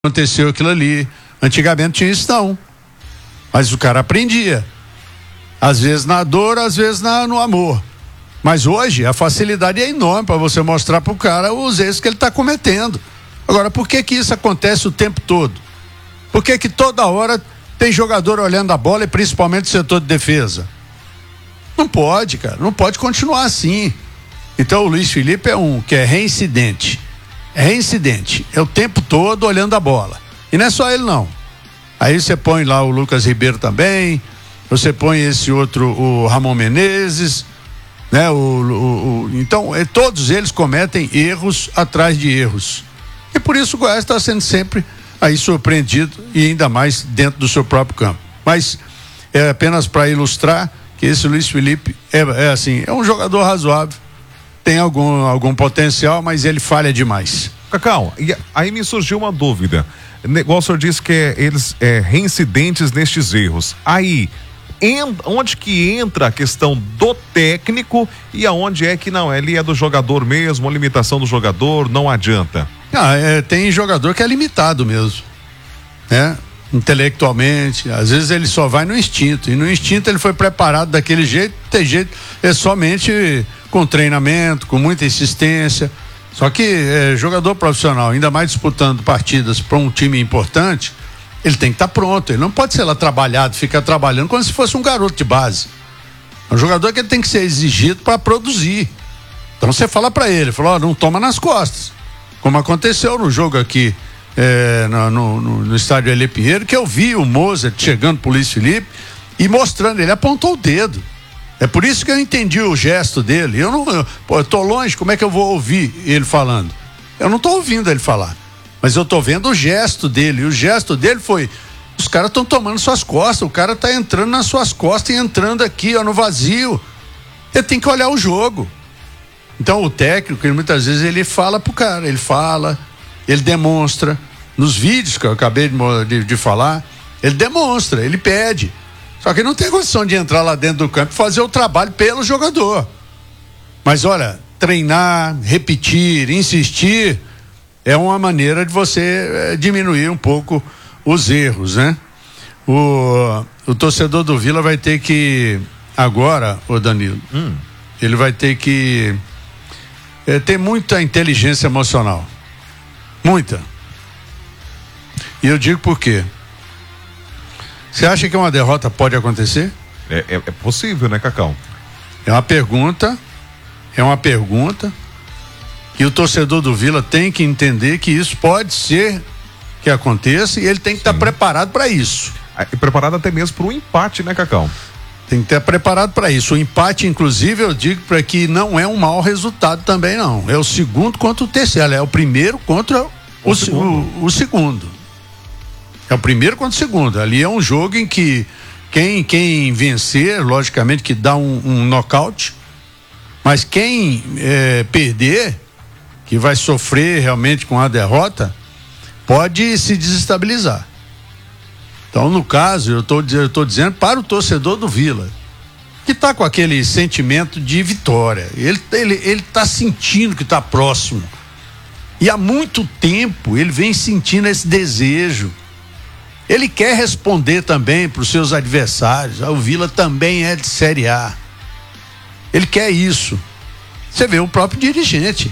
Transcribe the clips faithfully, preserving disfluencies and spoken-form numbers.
Aconteceu aquilo ali. Antigamente tinha isso não. Mas o cara aprendia. Às vezes na dor, às vezes na, no amor. Mas hoje a facilidade é enorme para você mostrar pro cara os erros que ele está cometendo. Agora, por que que isso acontece o tempo todo? Por que que toda hora tem jogador olhando a bola e principalmente o setor de defesa? Não pode, cara. Não pode continuar assim. Então o Luiz Felipe é um que é reincidente. É reincidente, é o tempo todo olhando a bola. E não é só ele não. Aí você põe lá o Lucas Ribeiro também, você põe esse outro, o Ramon Menezes, né? O, o, o, então, é, todos eles cometem erros atrás de erros. E por isso o Goiás está sendo sempre aí surpreendido e ainda mais dentro do seu próprio campo. Mas é apenas para ilustrar que esse Luiz Felipe é, é assim, é um jogador razoável. Tem algum, algum potencial, mas ele falha demais. Cacau, e aí me surgiu uma dúvida. O senhor disse que é, eles é, reincidentes nestes erros. Aí, en, onde que entra a questão do técnico e aonde é que não? Ele é do jogador mesmo, a limitação do jogador, não adianta. Ah, é, tem jogador que é limitado mesmo, né? Intelectualmente, às vezes ele só vai no instinto, e no instinto ele foi preparado daquele jeito, tem jeito, é somente com treinamento, com muita insistência. Só que é, jogador profissional, ainda mais disputando partidas para um time importante, ele tem que estar tá pronto, ele não pode ser lá trabalhado, ficar trabalhando como se fosse um garoto de base. É um jogador que ele tem que ser exigido para produzir. Então você fala para ele, fala, ó, não toma nas costas, como aconteceu no jogo aqui É, no, no, no estádio Elê Pinheiro, que eu vi o Mozart chegando pro Luiz Felipe e mostrando, ele apontou o dedo. É por isso que eu entendi o gesto dele. Eu não, eu, pô, eu tô longe, como é que eu vou ouvir ele falando? Eu não tô ouvindo ele falar, mas eu tô vendo o gesto dele, e o gesto dele foi, os caras estão tomando suas costas, o cara tá entrando nas suas costas e entrando aqui, ó, no vazio. Ele tem que olhar o jogo. Então o técnico, ele, muitas vezes ele fala pro cara, ele fala, ele demonstra, nos vídeos que eu acabei de, de, de falar, ele demonstra, ele pede. Só que ele não tem condição de entrar lá dentro do campo e fazer o trabalho pelo jogador. Mas olha, treinar, repetir, insistir, é uma maneira de você é, diminuir um pouco os erros, né? O, o torcedor do Vila vai ter que, agora, ô Danilo, hum. ele vai ter que é, ter muita inteligência emocional. Muita. E eu digo por quê? Você acha que uma derrota pode acontecer? É, é, é possível, né, Cacau? É uma pergunta, é uma pergunta que o torcedor do Vila tem que entender que isso pode ser que aconteça e ele tem que estar preparado para isso. E preparado até mesmo para o empate, né, Cacau? Tem que estar preparado para isso. O empate, inclusive, eu digo para que não é um mau resultado também, não. É o segundo contra o terceiro. É o primeiro contra o, o, segundo. O, o segundo. É o primeiro contra o segundo. Ali é um jogo em que quem, quem vencer, logicamente que dá um, um nocaute, mas quem é, perder, que vai sofrer realmente com a derrota, pode se desestabilizar. Então, no caso, eu estou eu tô dizendo para o torcedor do Vila, que está com aquele sentimento de vitória. Ele ele ele está sentindo que está próximo. E há muito tempo ele vem sentindo esse desejo. Ele quer responder também para os seus adversários. O Vila também é de Série A. Ele quer isso. Você vê o próprio dirigente.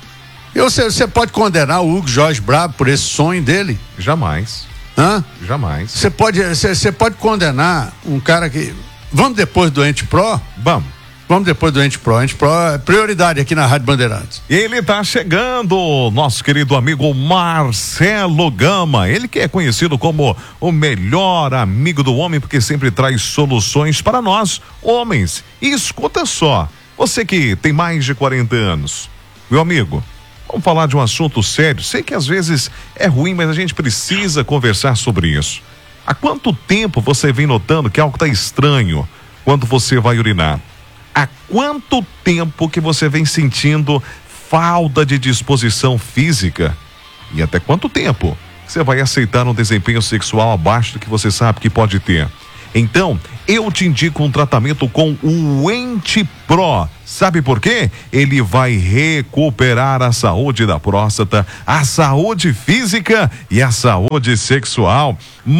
E você, você pode condenar o Hugo Jorge Bravo por esse sonho dele? Jamais. Hã? Jamais. Você pode, você pode condenar um cara que... Vamos depois do Ente Pro? Vamos. Vamos depois do Ente Pro. Ente Pro é prioridade aqui na Rádio Bandeirantes. Ele tá chegando, nosso querido amigo Marcelo Gama. Ele que é conhecido como o melhor amigo do homem, porque sempre traz soluções para nós, homens. E escuta só, você que tem mais de quarenta anos, meu amigo, vamos falar de um assunto sério. Sei que às vezes é ruim, mas a gente precisa conversar sobre isso. Há quanto tempo você vem notando que algo está estranho quando você vai urinar? Há quanto tempo que você vem sentindo falta de disposição física? E até quanto tempo você vai aceitar um desempenho sexual abaixo do que você sabe que pode ter? Então, eu te indico um tratamento com o Ente Pro. Sabe por quê? Ele vai recuperar a saúde da próstata, a saúde física e a saúde sexual.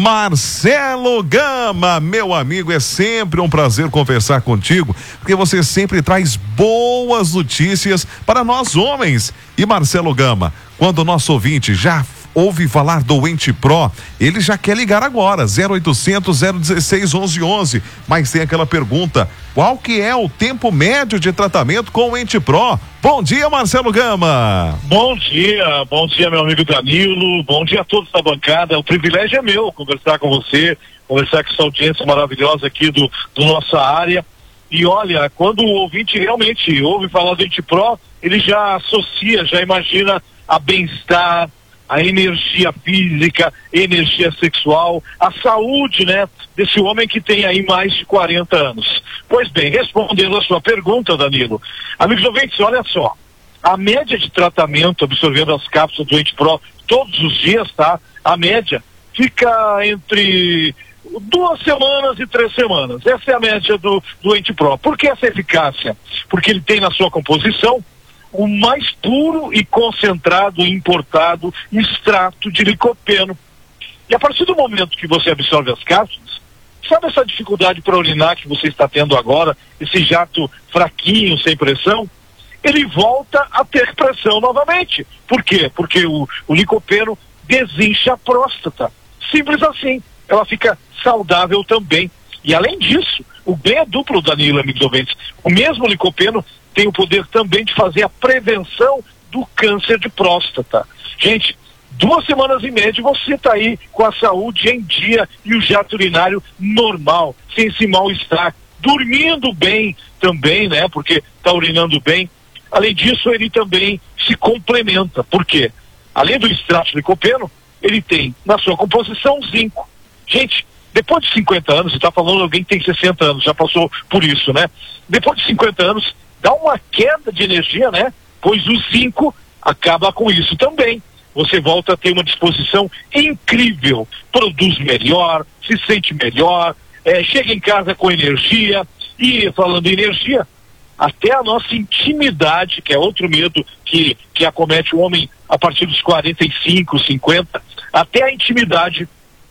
Marcelo Gama, meu amigo, é sempre um prazer conversar contigo, porque você sempre traz boas notícias para nós homens. E Marcelo Gama, quando o nosso ouvinte já ouve falar do Ente Pro, ele já quer ligar agora, zero oitocentos, zero dezesseis, onze onze, mas tem aquela pergunta, qual que é o tempo médio de tratamento com o Ente Pro? Bom dia, Marcelo Gama. Bom dia, bom dia, meu amigo Danilo, bom dia a todos da bancada, o privilégio é meu conversar com você, conversar com essa audiência maravilhosa aqui do, do nossa área. E olha, quando o ouvinte realmente ouve falar do Ente Pro, ele já associa, já imagina a bem-estar, a energia física, energia sexual, a saúde, né, desse homem que tem aí mais de quarenta anos. Pois bem, respondendo a sua pergunta, Danilo, amigos ouvintes, olha só, a média de tratamento absorvendo as cápsulas do Ente Pro todos os dias, tá? A média fica entre duas semanas e três semanas. Essa é a média do, do Ente Pro. Por que essa eficácia? Porque ele tem na sua composição o mais puro e concentrado e importado extrato de licopeno. E a partir do momento que você absorve as cápsulas, sabe essa dificuldade para urinar que você está tendo agora, esse jato fraquinho, sem pressão? Ele volta a ter pressão novamente. Por quê? Porque o, o licopeno desincha a próstata. Simples assim. Ela fica saudável também. E além disso, o bem é duplo, Danilo, amigos ouvintes. O mesmo licopeno tem o poder também de fazer a prevenção do câncer de próstata. Gente, duas semanas e média você está aí com a saúde em dia e o jato urinário normal, sem esse mal-estar, dormindo bem também, né? Porque está urinando bem. Além disso, ele também se complementa. Por quê? Além do extrato de licopeno, ele tem na sua composição zinco. Gente, depois de cinquenta anos, você está falando de alguém que tem sessenta anos, já passou por isso, né? Depois de cinquenta anos, dá uma queda de energia, né? Pois o zinco acaba com isso também. Você volta a ter uma disposição incrível, produz melhor, se sente melhor, é, chega em casa com energia. E falando em energia, até a nossa intimidade, que é outro medo que, que acomete o homem a partir dos quarenta e cinco, cinquenta, até a intimidade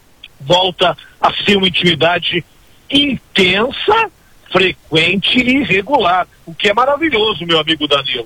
volta a ser uma intimidade intensa, frequente e regular, o que é maravilhoso, meu amigo Danilo.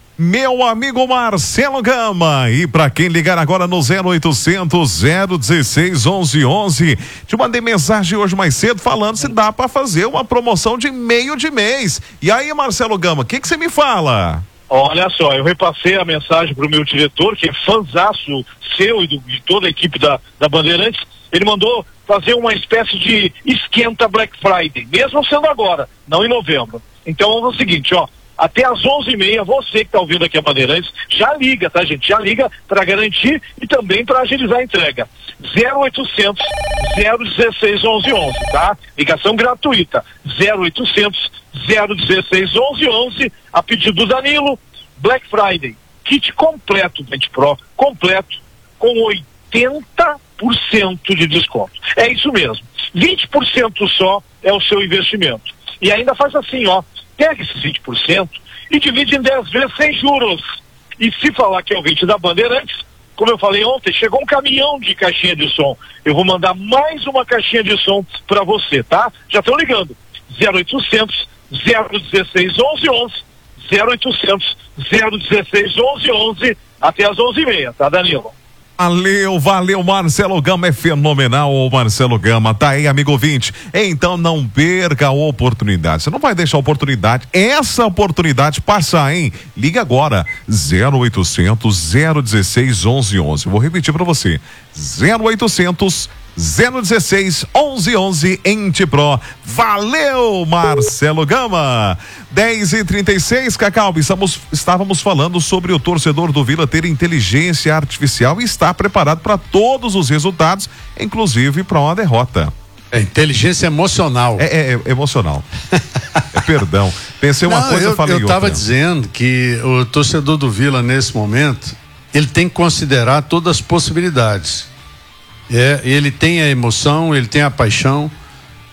Meu amigo Marcelo Gama, e para quem ligar agora no zero oitocentos, zero dezesseis, onze onze, te mandei mensagem hoje mais cedo falando se dá para fazer uma promoção de meio de mês. E aí, Marcelo Gama, o que que você me fala? Olha só, eu repassei a mensagem pro meu diretor, que é fãzaço seu e do, de toda a equipe da, da Bandeirantes. Ele mandou fazer uma espécie de esquenta Black Friday, mesmo sendo agora, não em novembro. Então é o seguinte, ó, até às onze e meia, você que está ouvindo aqui a Bandeirantes, já liga, tá, gente? Já liga para garantir e também para agilizar a entrega. zero oitocentos, zero dezesseis, onze onze, tá? Ligação gratuita. zero oitocentos, zero dezesseis, onze onze, a pedido do Danilo. Black Friday, kit completo do Ente Pro, completo, com oitenta por cento de desconto. É isso mesmo. vinte por cento só é o seu investimento. E ainda faz assim, ó, pega esses vinte por cento e divide em dez vezes sem juros. E se falar que é o vinte da Bandeirantes, como eu falei ontem, chegou um caminhão de caixinha de som. Eu vou mandar mais uma caixinha de som para você, tá? Já estão ligando. zero oitocentos, zero dezesseis, onze onze. zero oitocentos, zero dezesseis, onze onze. Até às onze e meia, tá, Danilo? Valeu, valeu, Marcelo Gama, é fenomenal o Marcelo Gama, tá aí, amigo ouvinte, então não perca a oportunidade, você não vai deixar a oportunidade, essa oportunidade passar, hein? Liga agora, zero oitocentos, zero dezesseis, onze onze, vou repetir pra você, zero oitocentos, zero dezesseis, onze onze, Ente Pro. Valeu, Marcelo Gama. dez e trinta e seis, Cacau, estamos, estávamos falando sobre o torcedor do Vila ter inteligência artificial e estar preparado para todos os resultados, inclusive para uma derrota. É inteligência emocional. É, é, é emocional. É perdão. Pensei uma Não, coisa, eu, falei eu outra. Eu estava dizendo que o torcedor do Vila, nesse momento, ele tem que considerar todas as possibilidades. É, ele tem a emoção, ele tem a paixão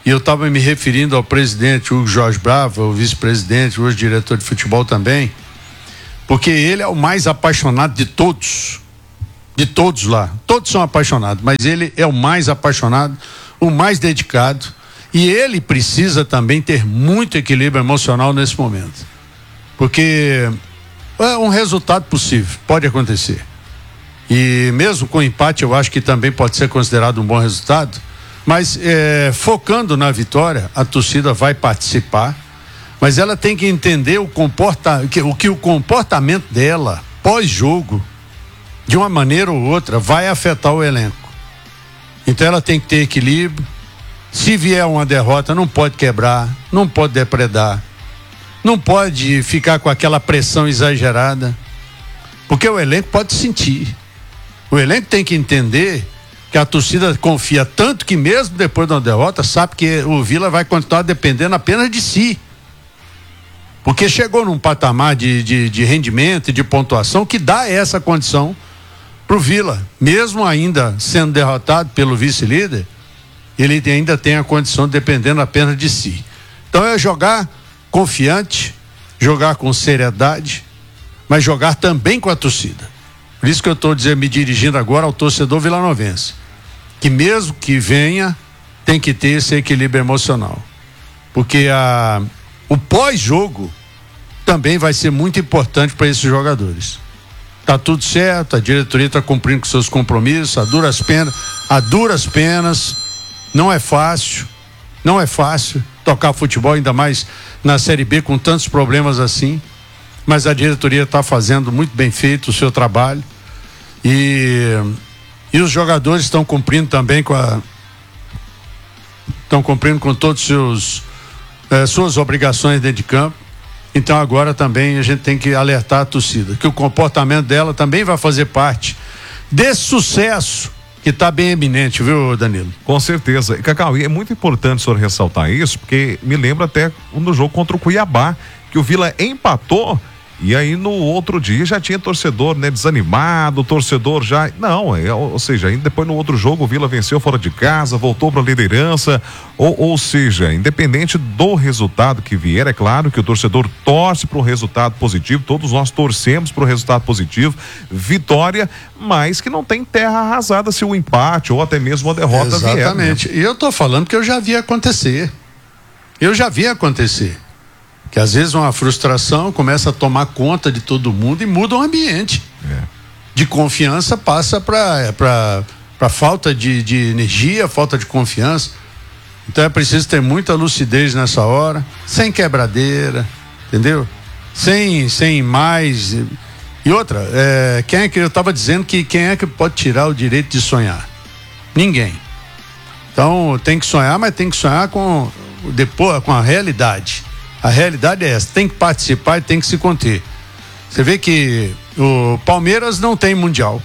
e eu estava me referindo ao presidente Hugo Jorge Bravo, o vice-presidente, hoje diretor de futebol também, porque ele é o mais apaixonado de todos, de todos lá, todos são apaixonados, mas ele é o mais apaixonado, o mais dedicado, e ele precisa também ter muito equilíbrio emocional nesse momento, porque é um resultado possível, pode acontecer, e mesmo com empate eu acho que também pode ser considerado um bom resultado, mas é, focando na vitória, a torcida vai participar, mas ela tem que entender o, comporta, que, o que o comportamento dela pós-jogo, de uma maneira ou outra, vai afetar o elenco. Então ela tem que ter equilíbrio. Se vier uma derrota, não pode quebrar, não pode depredar, não pode ficar com aquela pressão exagerada, porque o elenco pode sentir. O elenco tem que entender que a torcida confia tanto que mesmo depois de uma derrota, sabe que o Vila vai continuar dependendo apenas de si. Porque chegou num patamar de, de, de rendimento e de pontuação que dá essa condição pro Vila. Mesmo ainda sendo derrotado pelo vice-líder, ele ainda tem a condição de dependendo apenas de si. Então é jogar confiante, jogar com seriedade, mas jogar também com a torcida. Por isso que eu estou dizendo, me dirigindo agora ao torcedor vilanovense, que mesmo que venha, tem que ter esse equilíbrio emocional, porque a, o pós-jogo também vai ser muito importante para esses jogadores. Tá tudo certo, a diretoria está cumprindo com seus compromissos, a duras penas, a duras penas, não é fácil, não é fácil tocar futebol, ainda mais na Série B com tantos problemas assim, mas a diretoria está fazendo muito bem feito o seu trabalho e, e os jogadores estão cumprindo também com a estão cumprindo com todos os seus eh, suas obrigações dentro de campo. Então agora também a gente tem que alertar a torcida que o comportamento dela também vai fazer parte desse sucesso que está bem eminente, viu, Danilo? Com certeza. Cacau, e é muito importante o senhor ressaltar isso, porque me lembra até no jogo contra o Cuiabá, que o Vila empatou e aí no outro dia já tinha torcedor, né, desanimado, torcedor já, não, é, ou seja, aí depois no outro jogo o Vila venceu fora de casa, voltou para a liderança, ou, ou seja, independente do resultado que vier, é claro que o torcedor torce para o resultado positivo, todos nós torcemos para o resultado positivo, vitória, mas que não tem terra arrasada se o empate ou até mesmo a derrota vier. Exatamente, e eu tô falando que eu já vi acontecer, eu já vi acontecer. Que às vezes uma frustração começa a tomar conta de todo mundo e muda o ambiente. É. De confiança passa para para falta de, de energia, falta de confiança. Então é preciso ter muita lucidez nessa hora, sem quebradeira, entendeu? Sem, sem mais. E outra, é, quem é que eu estava dizendo que quem é que pode tirar o direito de sonhar? Ninguém. Então tem que sonhar, mas tem que sonhar com, depois, com a realidade. A realidade é essa, tem que participar e tem que se conter. Você vê que o Palmeiras não tem mundial.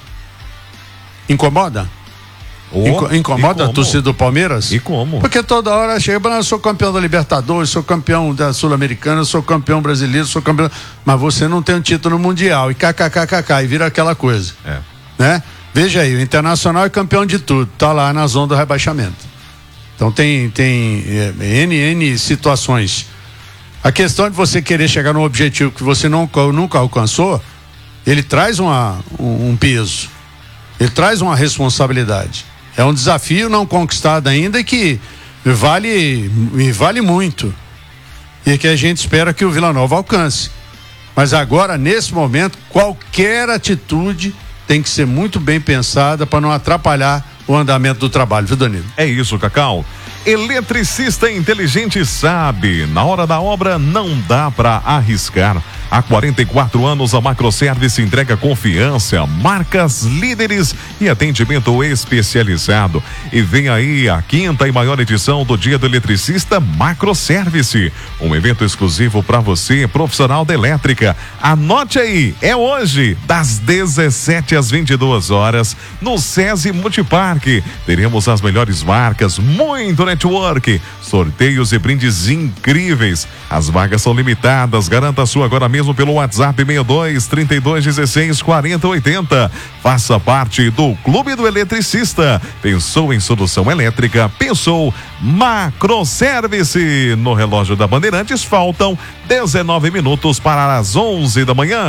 Incomoda? Oh, Inco- incomoda a torcida do Palmeiras? E como? Porque toda hora chega, eu sou campeão da Libertadores, sou campeão da Sul-Americana, sou campeão brasileiro, sou campeão... Mas você não tem um título mundial, e kkkk, e vira aquela coisa. É. Né? Veja aí, o Internacional é campeão de tudo, tá lá na zona do rebaixamento. Então tem, tem é, N, N situações. A questão de você querer chegar num objetivo que você não, nunca alcançou, ele traz uma, um, um peso, ele traz uma responsabilidade. É um desafio não conquistado ainda e que vale, vale muito. E que a gente espera que o Vila Nova alcance. Mas agora, nesse momento, qualquer atitude tem que ser muito bem pensada para não atrapalhar o andamento do trabalho, viu, Danilo? É isso, Cacau. Eletricista inteligente sabe, na hora da obra não dá para arriscar. Há quarenta e quatro anos a Macroservice entrega confiança, marcas líderes e atendimento especializado. E vem aí a quinta e maior edição do Dia do Eletricista Macroservice, um evento exclusivo para você, profissional da elétrica. Anote aí, é hoje, das dezessete às vinte e duas horas, no SESI Multiparque. Teremos as melhores marcas, muito Network. Sorteios e brindes incríveis. As vagas são limitadas. Garanta a sua agora mesmo pelo WhatsApp seis dois, trinta e dois, dezesseis, quarenta, oitenta. Faça parte do Clube do Eletricista. Pensou em solução elétrica? Pensou Macroservice. No relógio da Bandeirantes faltam dezenove minutos para as onze da manhã.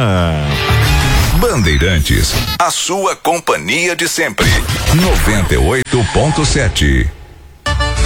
Bandeirantes, a sua companhia de sempre. noventa e oito ponto sete.